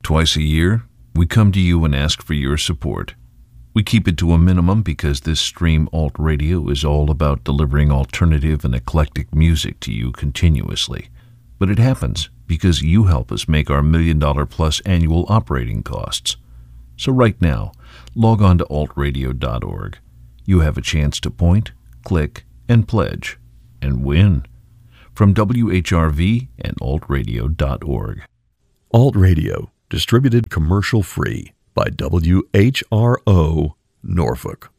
Twice a year, we come to you and ask for your support. We keep it to a minimum because this Stream Alt Radio is all about delivering alternative and eclectic music to you continuously. But it happens because you help us make our $1 million+ annual operating costs. So right now, log on to altradio.org. You have a chance to point, click, and pledge, and win. From WHRV and altradio.org. Alt Radio, distributed commercial-free by WHRO, Norfolk.